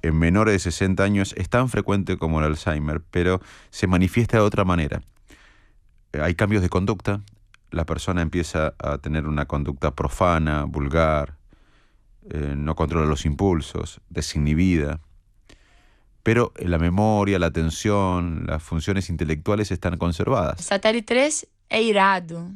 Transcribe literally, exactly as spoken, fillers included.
en menores de sesenta años es tan frecuente como el Alzheimer, pero se manifiesta de otra manera. Eh, Hay cambios de conducta, la persona empieza a tener una conducta profana, vulgar, eh, no controla los impulsos, desinhibida, pero la memoria, la atención, las funciones intelectuales están conservadas. Satélite três é irado.